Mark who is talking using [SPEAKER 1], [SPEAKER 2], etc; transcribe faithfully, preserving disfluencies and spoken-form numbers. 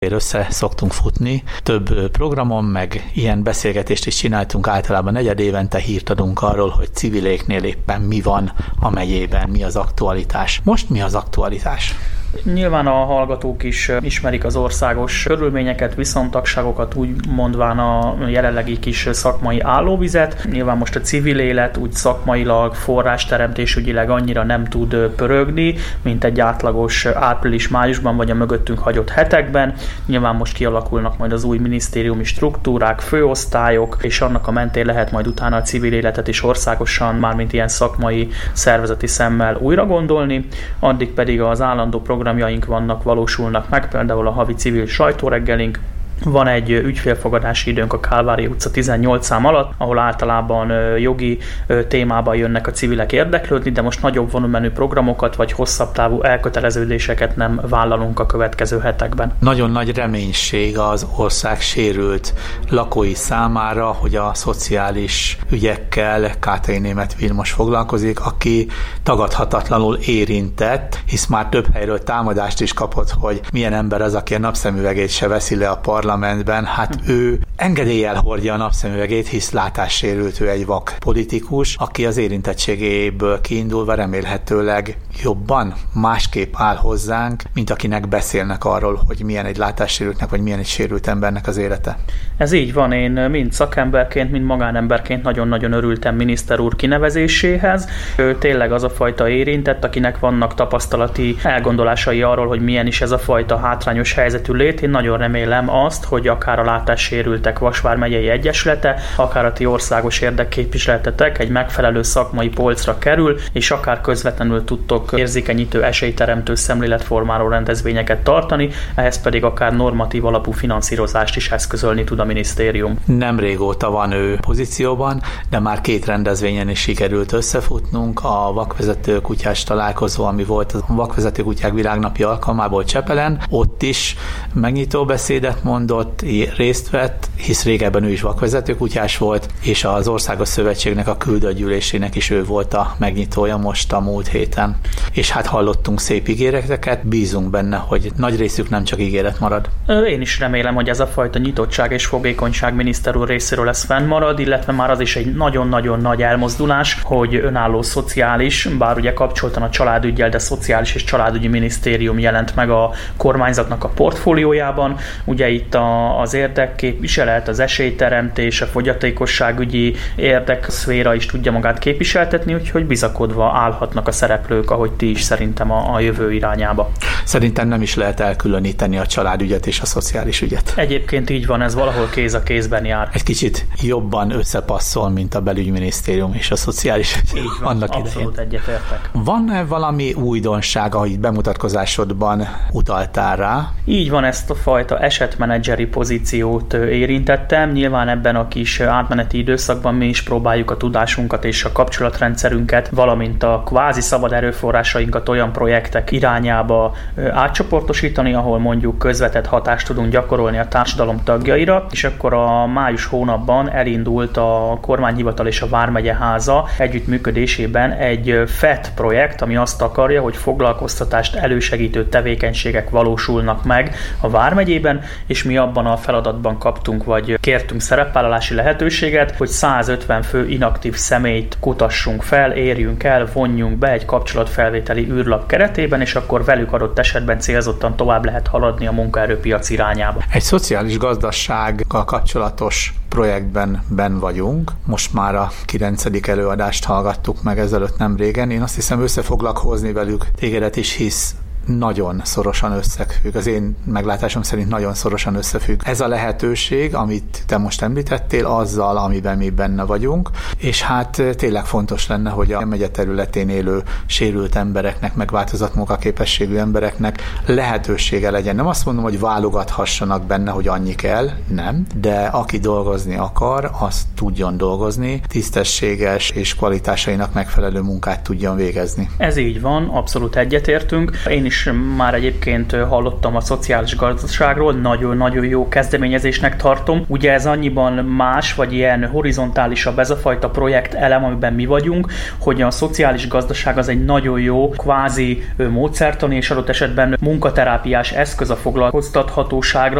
[SPEAKER 1] Össze szoktunk futni, több programon, meg ilyen beszélgetést is csináltunk, általában negyed évente hírt adunk arról, hogy civiléknél éppen mi van a megyében, mi az aktualitás. Most mi az aktualitás?
[SPEAKER 2] Nyilván a hallgatók is ismerik az országos körülményeket, viszontagságokat, úgy mondván a jelenlegi kis szakmai állóvizet. Nyilván most a civil élet úgy szakmailag, forrásteremtésügyileg annyira nem tud pörögni, mint egy átlagos április-májusban vagy a mögöttünk hagyott hetekben. Nyilván most kialakulnak majd az új minisztériumi struktúrák, főosztályok, és annak a mentén lehet majd utána a civil életet is országosan, mármint ilyen szakmai, szervezeti szemmel újra gondolni. Addig pedig az állandó programjaink vannak, valósulnak meg, például a havi civil sajtóreggelink. Van egy ügyfélfogadási időnk a Kálvári utca tizennyolc szám alatt, ahol általában jogi témában jönnek a civilek érdeklődni, de most nagyobb volumenű programokat vagy hosszabb távú elköteleződéseket nem vállalunk a következő hetekben.
[SPEAKER 1] Nagyon nagy reménység az ország sérült lakói számára, hogy a szociális ügyekkel Kátai Németh Vilmos foglalkozik, aki tagadhatatlanul érintett, hisz már több helyről támadást is kapott, hogy milyen ember az, aki a napszemüvegét se veszi le a parlamentben. Hát ő engedéllyel hordja a napszemüvegét, hisz látássérült, ő egy vak politikus, aki az érintettségéből kiindulva remélhetőleg jobban, másképp áll hozzánk, mint akinek beszélnek arról, hogy milyen egy látássérültnek, vagy milyen egy sérült embernek az élete.
[SPEAKER 2] Ez így van, én mind szakemberként, mind magánemberként nagyon-nagyon örültem miniszter úr kinevezéséhez. Ő tényleg az a fajta érintett, akinek vannak tapasztalati elgondolásai arról, hogy milyen is ez a fajta hátrányos helyzetű lét. Én nagyon remélem azt, hogy akár a látássérültek Vas vármegyei egyesülete, akár a ti országos érdekképviseletetek egy megfelelő szakmai polcra kerül, és akár közvetlenül tudtok érzékenyítő, esélyteremtő, szemléletformáló rendezvényeket tartani, ehhez pedig akár normatív alapú finanszírozást is eszközölni tud a minisztérium.
[SPEAKER 1] Nem régóta van ő pozícióban, de már két rendezvényen is sikerült összefutnunk. A vakvezető kutyás találkozó, ami volt a vakvezető kutyák világnapi alkalmából Csepelen, ott is megnyitó beszédet mondott, részt vett, hisz régebben ő is vakvezető kutyás volt, és az Országos Szövetségnek a küldött gyűlésének is ő volt a megnyitója most a múlt héten. És hát hallottunk szép ígéreteket, bízunk benne, hogy nagy részük nem csak ígéret marad.
[SPEAKER 2] Én is remélem, hogy ez a fajta nyitottság és fogékonyság miniszter úr részéről lesz fennmarad, illetve már az is egy nagyon-nagyon nagy elmozdulás, hogy önálló szociális, bár ugye kapcsoltan a családüggyel, de szociális és családügyi minisztérium jelent meg a kormányzatnak a portfóliójában. Ugye itt a, az érdekképviselet, az esélyteremtés, a fogyatékosságügyi érdekszféra is tudja magát képviseltetni, úgyhogy bizakodva állhatnak a szereplők, ahogy ti is szerintem a, a jövő irányába.
[SPEAKER 1] Szerintem nem is lehet elkülöníteni a családügyet és a szociális ügyet.
[SPEAKER 2] Egyébként így van, ez valahol kéz a kézben jár.
[SPEAKER 1] Egy kicsit jobban összepasszol, mint a belügyminisztérium és a szociális ügy.
[SPEAKER 2] Így van, annak abszolút egyetértek.
[SPEAKER 1] Van-e valami újdonság, ahogy bemutatkozásodban utaltál rá?
[SPEAKER 2] Így van, ezt a fajta esetmenedzseri pozíciót érintettem. Nyilván ebben a kis átmeneti időszakban mi is próbáljuk a tudásunkat és a kapcsolatrendszerünket, valamint a kvázi szabad erőforrásainkat olyan projektek irányába átcsoportosítani, ahol mondjuk közvetett hatást tudunk gyakorolni a társadalom tagjaira, és akkor a május hónapban elindult a kormányhivatal és a Vármegyeháza együttműködésében egy ef e té projekt, ami azt akarja, hogy foglalkoztatást elősegítő tevékenységek valósulnak meg a Vármegyében, és mi abban a feladatban kaptunk, vagy kértünk szerepvállalási lehetőséget, hogy százötven fő inaktív személyt kutassunk fel, érjünk el, vonjunk be egy kapcsolatfelvételi űrlap keretében, és akkor velük adott esetben célzottan tovább lehet haladni a munkaerőpiac irányába.
[SPEAKER 1] Egy szociális gazdasággal kapcsolatos projektben ben vagyunk. Most már a kilencedik előadást hallgattuk meg ezelőtt nem régen. Én azt hiszem össze foglak hozni velük tégedet is, hisz nagyon szorosan összefügg. Az én meglátásom szerint nagyon szorosan összefügg. Ez a lehetőség, amit te most említettél, azzal, amiben mi benne vagyunk, és hát tényleg fontos lenne, hogy a megye területén élő sérült embereknek, megváltozott munkaképességű embereknek lehetősége legyen. Nem azt mondom, hogy válogathassanak benne, hogy annyi kell, nem, de aki dolgozni akar, az tudjon dolgozni, tisztességes és kvalitásainak megfelelő munkát tudjon végezni.
[SPEAKER 2] Ez így van, abszolút egyetértünk. Én is is már egyébként hallottam a szociális gazdaságról, nagyon-nagyon jó kezdeményezésnek tartom. Ugye ez annyiban más, vagy ilyen horizontálisabb ez a fajta projekt elem, amiben mi vagyunk, hogy a szociális gazdaság az egy nagyon jó kvázi módszertani és adott esetben munkaterápiás eszköz a foglalkoztathatóságra,